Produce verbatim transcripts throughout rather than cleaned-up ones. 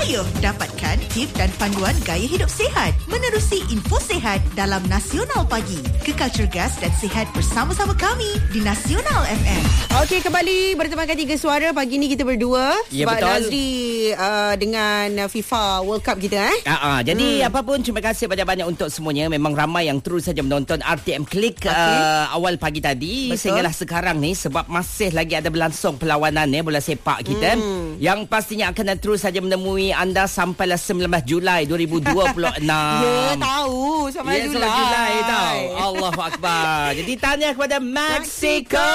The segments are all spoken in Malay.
Ayuh dapatkan tip dan panduan gaya hidup sihat menerusi info sihat dalam Nasional Pagi. Kekal cergas dan sihat bersama-sama kami di Nasional F M. Okey, kembali bertemankan Tiga Suara. Pagi ni kita berdua. Ya, sebab betul. Nazri uh, dengan FIFA World Cup kita eh. Uh-uh. Jadi hmm. apapun, terima kasih banyak-banyak untuk semuanya. Memang ramai yang terus saja menonton R T M Click okay. uh, awal pagi tadi. Betul. Sehinggalah sekarang ni, sebab masih lagi ada berlangsung perlawanan eh, bola sepak kita. Hmm. Yang pastinya akan terus saja menemui anda sampailah sembilan belas Julai dua ribu dua puluh enam. Ya, tahu. sembilan belas ya, Julai. sembilan belas Julai tahu. Allahu Akbar. Jadi tanya kepada Mexico.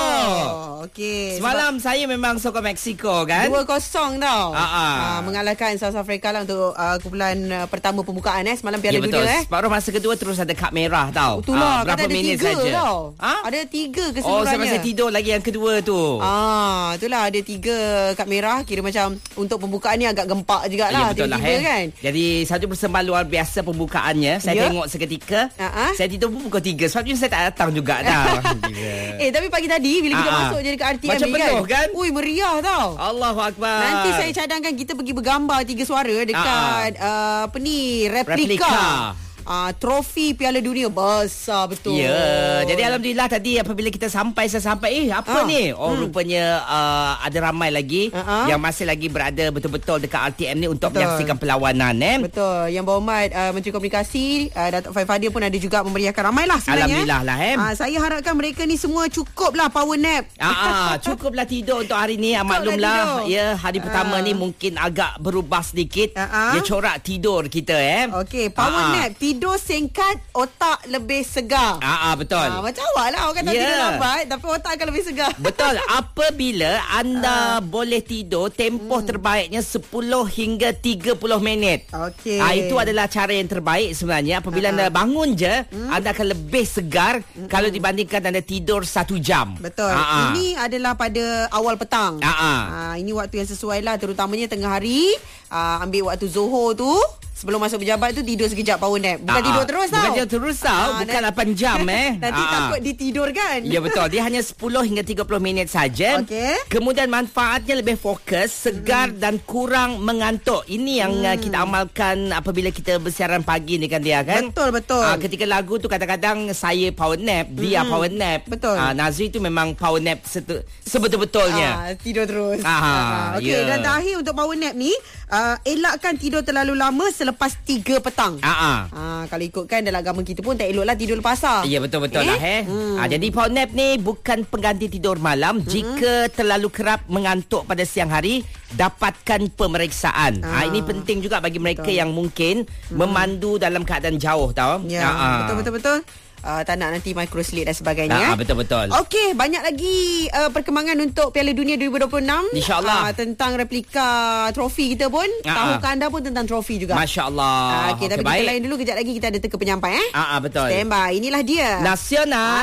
Okey. Semalam sebab saya memang sokong Mexico kan. dua kosong tau. Uh-uh. Uh, mengalahkan South Africa lah untuk uh, kumpulan uh, pertama pembukaan eh semalam Piala ya, betul. Dunia eh. Separuh masa kedua terus ada kad merah tau. Itulah, uh, berapa ada minit tiga saja. tau. Ha? Ada tiga Oh, keseluruhannya. saya masih tidur lagi yang kedua tu. Ah, itulah ada tiga kad merah. Kira macam untuk pembukaan ni agak gempak jugalah. Ya, betul lah eh. Kan? Jadi satu persembahan luar biasa pembukaannya. Saya ya. tengok seketika. Uh-huh. Saya tidur pun pukul tiga. Sebab tu saya tak datang juga dah. Eh, tapi pagi tadi bila kita uh-huh. masuk je dekat R T M macam ni penuh kan. kan? Ui, meriah tau. Allahu Akbar. Nanti saya cadangkan kita pergi bergambar Tiga Suara dekat uh-huh. uh, apa ni replika. replika. Uh, trofi Piala Dunia besar betul. Ya, jadi alhamdulillah tadi apabila kita sampai saya sampai eh apa ah. ni? Oh hmm. rupanya uh, ada ramai lagi uh-huh. yang masih lagi berada betul-betul dekat R T M ni untuk betul. menyaksikan perlawanan eh. Betul. Yang berhormat uh, Menteri Komunikasi uh, Datuk Faiz Fadil pun ada juga memeriahkan ramailah sebenarnya. Alhamdulillah lah eh. Uh, saya harapkan mereka ni semua cukuplah power nap. Ah, cukuplah tidur untuk hari ni. Maklumlah ya, hari pertama uh. ni mungkin agak berubah sedikit. Uh-huh. Ya, corak tidur kita eh. Okey, power uh-huh. nap, tidur singkat, otak lebih segar. Ah, ah betul. Ah, macam awak lah. Orang kata yeah. tidur lambat, tapi otak akan lebih segar. Betul. Apabila anda ah. boleh tidur, tempoh hmm. terbaiknya sepuluh hingga tiga puluh minit. Okey. Ah, itu adalah cara yang terbaik sebenarnya. Apabila ah. anda bangun je, hmm. anda akan lebih segar hmm. kalau dibandingkan anda tidur satu jam. Betul. Ah, ini ah. adalah pada awal petang. Ah, ah. Ah, ini waktu yang sesuai lah, terutamanya tengah hari. Ah, ambil waktu Zohor tu. Sebelum masuk pejabat tu tidur sekejap power nap. Bukan Aa, tidur terus tau. Bukan tidur terus tau. Aa, Bukan lapan jam eh. Nanti Aa. takut ditidurkan. Ya betul. Dia hanya sepuluh hingga tiga puluh minit saja. Okay. Kemudian manfaatnya lebih fokus, segar hmm. dan kurang mengantuk. Ini yang hmm. kita amalkan apabila kita bersiaran pagi ni kan dia kan. Betul betul. Aa, ketika lagu tu kadang-kadang saya power nap, hmm. dia power nap. Betul. Aa, Nazri tu memang power nap setu, sebetul-betulnya. Aa, tidur terus. Aa, Okey, yeah. dan terakhir untuk power nap ni, uh, elakkan tidur terlalu lama selepas tiga petang. Ah, ah. Kalau ikutkan dalam agama kita pun tak eloklah tidur lepas asar. Ya, betul-betul eh? lah eh. Hmm. Ah, jadi power nap ni bukan pengganti tidur malam. Hmm. Jika terlalu kerap mengantuk pada siang hari, dapatkan pemeriksaan. Ah. Ah, ini penting juga bagi mereka betul. yang mungkin hmm. memandu dalam keadaan jauh tau. Ya, ah. betul-betul. Uh, tak nak nanti micro sleep dan sebagainya. Ah, betul-betul. Okey, banyak lagi uh, perkembangan untuk Piala Dunia dua ribu dua puluh enam. InsyaAllah. Uh, tentang replika trofi kita pun. Ah, tahukah anda pun tentang trofi juga. Masya Allah. Uh, Okey, okay, tapi baik. Kita lain dulu. Kejap lagi kita ada teka penyampai eh. Ah, betul. Stand by. Inilah dia. Nasional.